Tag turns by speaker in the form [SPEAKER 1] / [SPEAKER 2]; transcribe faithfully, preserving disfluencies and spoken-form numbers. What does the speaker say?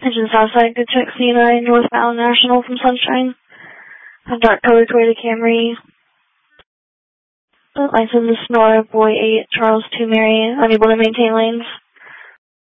[SPEAKER 1] Engine Southside, good check C nine, northbound National from Sunshine. A dark colored Toyota Camry. License Nora, Boy eight, Charles two, Mary, unable to maintain lanes.